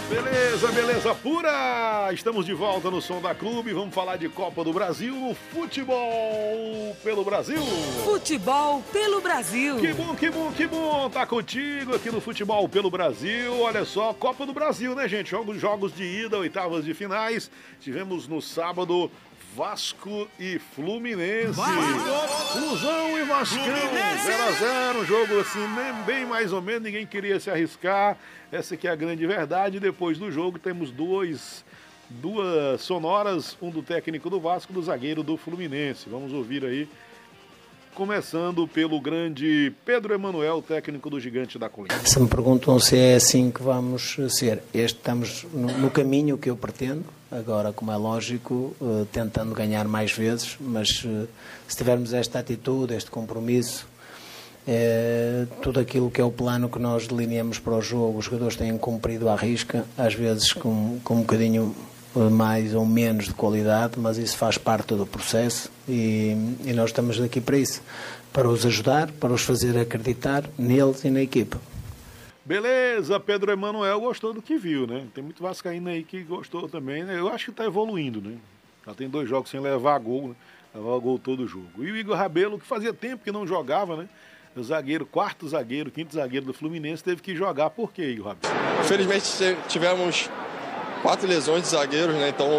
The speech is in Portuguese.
Beleza, beleza pura! Estamos de volta no Som da Clube. Vamos falar de Copa do Brasil no Futebol pelo Brasil. Futebol pelo Brasil. Que bom, que bom, que bom! Tá contigo aqui no Futebol pelo Brasil. Olha só, Copa do Brasil, né, gente? Jogos de ida, oitavas de finais. Tivemos no sábado Vasco e Fluminense. Flusão e Vascão, 0x0, um jogo assim, bem mais ou menos, ninguém queria se arriscar. Essa aqui é a grande verdade. Depois do jogo temos duas sonoras, um do técnico do Vasco, do zagueiro do Fluminense. Vamos ouvir aí, começando pelo grande Pedro Emanuel, técnico do Gigante da Colina. Se me perguntam se é assim que vamos ser, estamos no caminho que eu pretendo, agora, como é lógico, tentando ganhar mais vezes, mas se tivermos esta atitude, este compromisso, tudo aquilo que é o plano que nós delineamos para o jogo, os jogadores têm cumprido à risca, às vezes com um bocadinho mais ou menos de qualidade, mas isso faz parte do processo e nós estamos aqui para isso, para os ajudar, para os fazer acreditar neles e na equipa. Beleza, Pedro Emanuel gostou do que viu, né? Tem muito vascaíno aí que gostou também, né? Eu acho que está evoluindo, né? Já tem 2 jogos sem levar gol, né? Levar gol todo o jogo. E o Igor Rabelo, que fazia tempo que não jogava, né? O zagueiro, quarto zagueiro, quinto zagueiro do Fluminense, teve que jogar. Por quê, Igor Rabelo? Infelizmente tivemos 4 lesões de zagueiros, né? Então